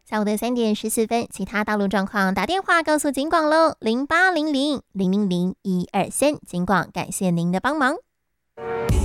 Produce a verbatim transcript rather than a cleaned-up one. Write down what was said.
下午的三点十四分，其他道路状况打电话告诉警广喽，零八零零零零零一二三，警广感谢您的帮忙。